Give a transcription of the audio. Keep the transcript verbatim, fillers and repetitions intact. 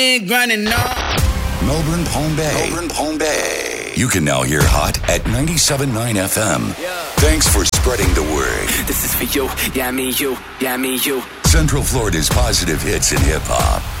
grinding up. Melbourne, Palm Bay. Melbourne, Palm Bay. You can now hear Hot at ninety-seven point nine F M. Yeah. Thanks for spreading the word. This is for you, yeah, me, you, yeah, me, you. Central Florida's positive hits in hip-hop.